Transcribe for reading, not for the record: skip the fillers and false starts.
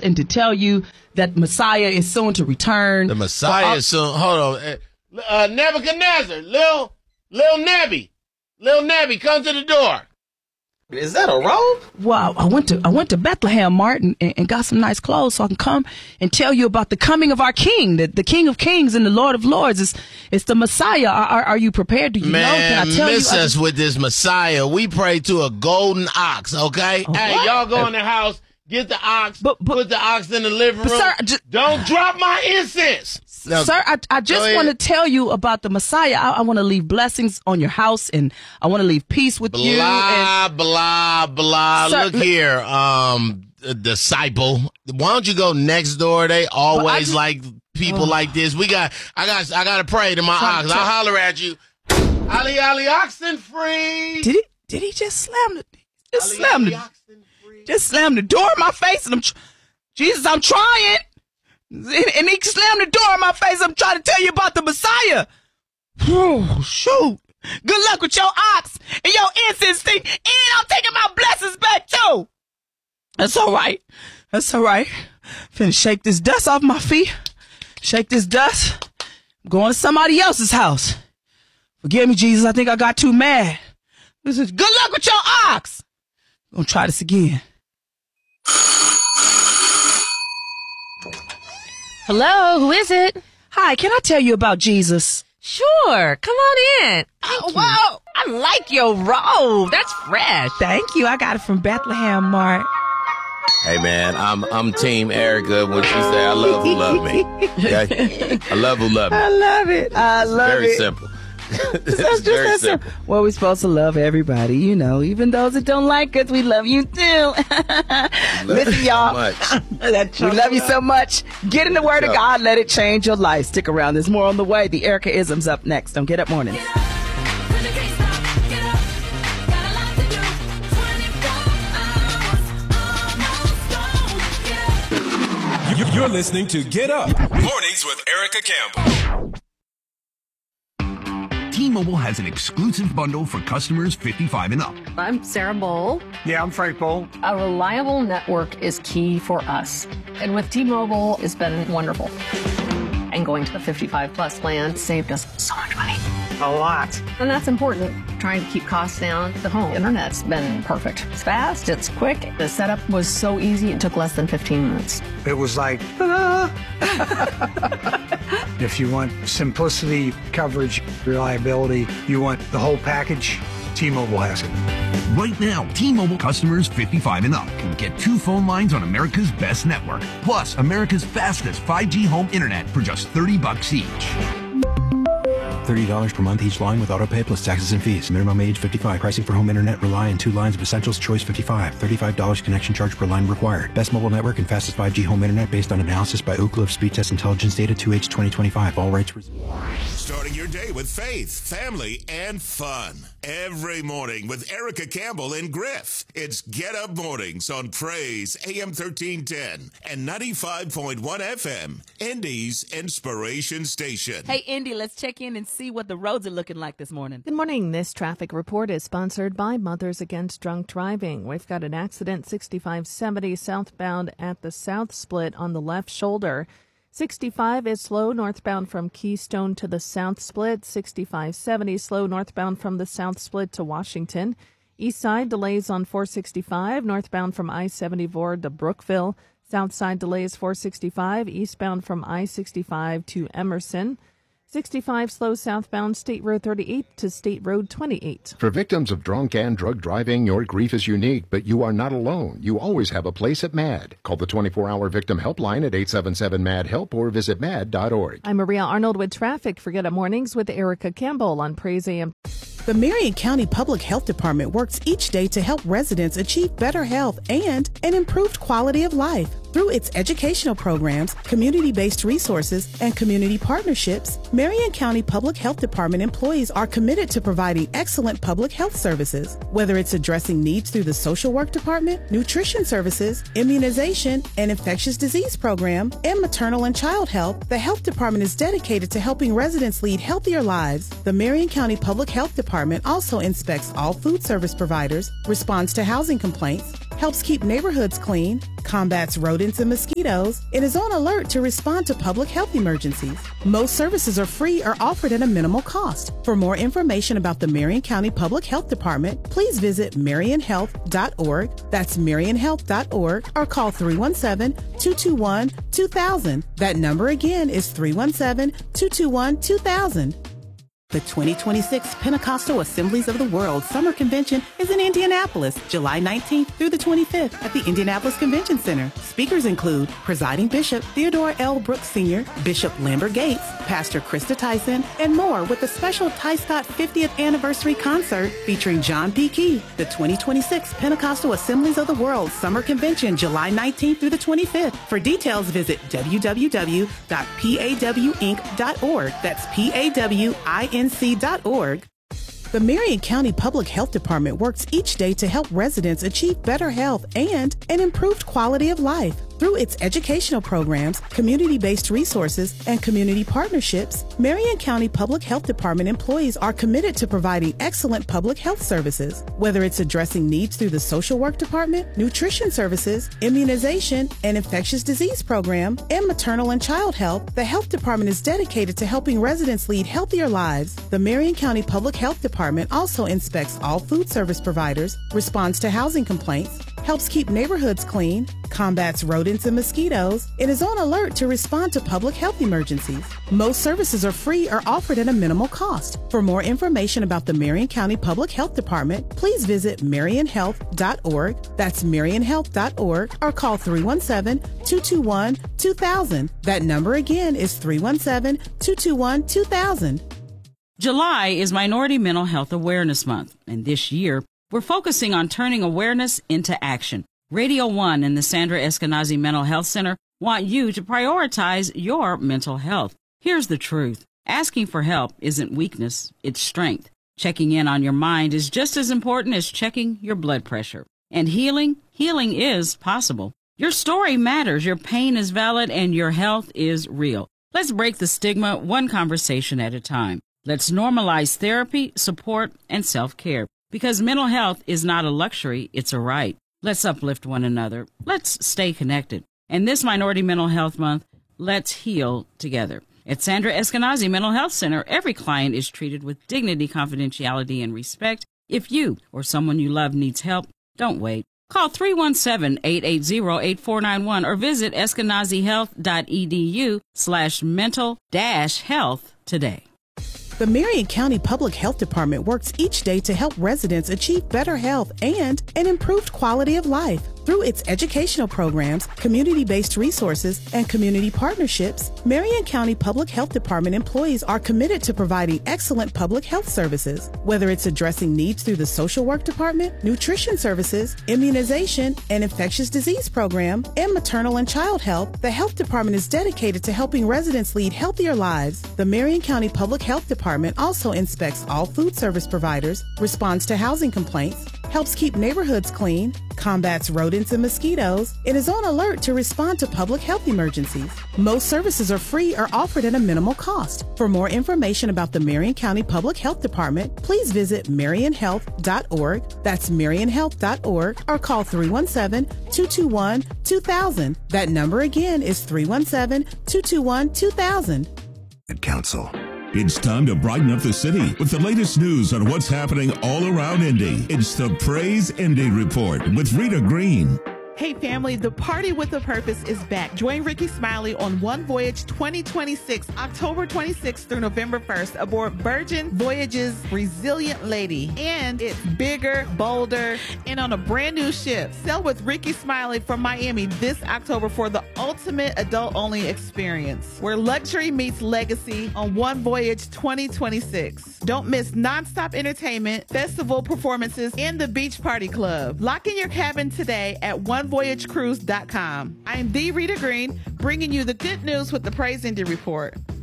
and to tell you that Messiah is soon to return. The Messiah is soon. Hold on. Nebuchadnezzar, Lil Nebby, come to the door. Is that a robe? Well, I went to Bethlehem, Martin, and got some nice clothes so I can come and tell you about the coming of our King, the King of Kings and the Lord of Lords. It's the Messiah. Are you prepared? Do you know? Can I tell miss you? us with this Messiah. We pray to a golden ox, okay? Hey, what? y'all go in the house, get the ox, put the ox in the living room. Sir, don't drop my incense. Now, sir, I just want to tell you about the Messiah. I want to leave blessings on your house, and I want to leave peace with you. Blah, blah. Sir, Look here, disciple. Why don't you go next door? They always like people like this. I gotta pray to my ox. I'll holler at you. Ali, oxen free. Did he just slam the door in my face? And Jesus, I'm trying. And he slammed the door in my face. I'm trying to tell you about the Messiah. Oh, shoot. Good luck with your ox and your incense thing. And I'm taking my blessings back, too. That's all right. Finna shake this dust off my feet. Shake this dust. I'm going to somebody else's house. Forgive me, Jesus. I think I got too mad. This is good luck with your ox. I'm going to try this again. Hello, who is it? Hi, can I tell you about Jesus? Sure, come on in. Wow. I like your robe. That's fresh. Thank you. I got it from Bethlehem, Mark. Hey, man, I'm Team Erica when she say I love who love me. Okay? I love who love me. I love it. Very simple. It's very simple. Well, we're supposed to love everybody, even those that don't like us. We love you too. Listen, y'all. We love you so much. Get in the Word of God. Let it change your life. Stick around. There's more on the way. The Erica Isms up next. Don't Get Up Mornings. You're listening to Get Up Mornings with Erica Campbell. T-Mobile has an exclusive bundle for customers 55 and up. I'm Sarah Bowl. Yeah, I'm Frank Bowl. A reliable network is key for us. And with T-Mobile, it's been wonderful. And going to the 55-plus plan saved us so much money. A lot. And that's important. Trying to keep costs down. The home internet's been perfect. It's fast, it's quick. The setup was so easy, it took less than 15 minutes. It was like, ta-da! If you want simplicity, coverage, reliability, you want the whole package, T-Mobile has it. Right now, T-Mobile customers 55 and up can get 2 phone lines on America's best network, plus America's fastest 5G home internet for just $30 each. $30 per month each line with autopay plus taxes and fees. Minimum age 55. Pricing for home internet rely on 2 lines of Essentials Choice 55. $35 connection charge per line required. Best mobile network and fastest 5G home internet based on analysis by Ookla of Speed Test Intelligence Data 2H 2025. All rights reserved. Starting your day with faith, family, and fun. Every morning with Erica Campbell and Griff. It's Get Up Mornings on Praise AM 1310 and 95.1 FM, Indy's Inspiration Station. Hey, Indy, let's check in and see what the roads are looking like this morning. Good morning. This traffic report is sponsored by Mothers Against Drunk Driving. We've got an accident 6570 southbound at the South Split on the left shoulder. 65 is slow northbound from Keystone to the South Split. 6570 slow northbound from the South Split to Washington. East side delays on 465 northbound from I-74 to Brookville. South side delays 465 eastbound from I-65 to Emerson. 65 slow southbound State Road 38 to State Road 28. For victims of drunk and drug driving, your grief is unique, but you are not alone. You always have a place at MAD. Call the 24-hour victim helpline at 877-MAD-HELP or visit MAD.org. I'm Maria Arnold with traffic for Get Up Mornings with Erica Campbell on Praise AM. The Marion County Public Health Department works each day to help residents achieve better health and an improved quality of life. Through its educational programs, community-based resources, and community partnerships, Marion County Public Health Department employees are committed to providing excellent public health services. Whether it's addressing needs through the social work department, nutrition services, immunization, and infectious disease program, and maternal and child health, the health department is dedicated to helping residents lead healthier lives. The Marion County Public Health Department also inspects all food service providers, responds to housing complaints, helps keep neighborhoods clean, combats rodents and mosquitoes, and is on alert to respond to public health emergencies. Most services are free or offered at a minimal cost. For more information about the Marion County Public Health Department, please visit marionhealth.org. That's marionhealth.org, or call 317-221-2000. That number again is 317-221-2000. The 2026 Pentecostal Assemblies of the World Summer Convention is in Indianapolis, July 19th through the 25th at the Indianapolis Convention Center. Speakers include Presiding Bishop Theodore L. Brooks Sr., Bishop Lambert Gates, Pastor Krista Tyson, and more, with a special Ty Scott 50th Anniversary Concert featuring John P. Key. The 2026 Pentecostal Assemblies of the World Summer Convention, July 19th through the 25th. For details, visit www.pawinc.org. That's PAWINC.org. The Marion County Public Health Department works each day to help residents achieve better health and an improved quality of life. Through its educational programs, community-based resources, and community partnerships, Marion County Public Health Department employees are committed to providing excellent public health services. Whether it's addressing needs through the social work department, nutrition services, immunization, and infectious disease program, and maternal and child health, the health department is dedicated to helping residents lead healthier lives. The Marion County Public Health Department also inspects all food service providers, responds to housing complaints, helps keep neighborhoods clean, combats rodents and mosquitoes, and is on alert to respond to public health emergencies. Most services are free or offered at a minimal cost. For more information about the Marion County Public Health Department, please visit marionhealth.org. That's marionhealth.org, or call 317-221-2000. That number again is 317-221-2000. July is Minority Mental Health Awareness Month, and this year, we're focusing on turning awareness into action. Radio 1 and the Sandra Eskenazi Mental Health Center want you to prioritize your mental health. Here's the truth. Asking for help isn't weakness, it's strength. Checking in on your mind is just as important as checking your blood pressure. And healing is possible. Your story matters, your pain is valid, and your health is real. Let's break the stigma one conversation at a time. Let's normalize therapy, support, and self-care. Because mental health is not a luxury, it's a right. Let's uplift one another. Let's stay connected. And this Minority Mental Health Month, let's heal together. At Sandra Eskenazi Mental Health Center, every client is treated with dignity, confidentiality, and respect. If you or someone you love needs help, don't wait. Call 317-880-8491 or visit eskenazihealth.edu/mental-health today. The Marion County Public Health Department works each day to help residents achieve better health and an improved quality of life. Through its educational programs, community-based resources, and community partnerships, Marion County Public Health Department employees are committed to providing excellent public health services. Whether it's addressing needs through the social work department, nutrition services, immunization, and infectious disease program, and maternal and child health, the health department is dedicated to helping residents lead healthier lives. The Marion County Public Health Department also inspects all food service providers, responds to housing complaints, helps keep neighborhoods clean, combats rodents and mosquitoes, and is on alert to respond to public health emergencies. Most services are free or offered at a minimal cost. For more information about the Marion County Public Health Department, please visit marionhealth.org. That's marionhealth.org, or call 317-221-2000. That number again is 317-221-2000. Council. It's time to brighten up the city with the latest news on what's happening all around Indy. It's the Praise Indy Report with Rita Green. Hey family, the Party with a Purpose is back. Join Ricky Smiley on One Voyage 2026, October 26th through November 1st aboard Virgin Voyages Resilient Lady. And it's bigger, bolder, and on a brand new ship. Sail with Ricky Smiley from Miami this October for the ultimate adult-only experience, where luxury meets legacy on One Voyage 2026. Don't miss nonstop entertainment, festival performances, and the Beach Party Club. Lock in your cabin today at OneVoyageCruise.com. I am the Rita Green, bringing you the good news with the Praise Indy Report.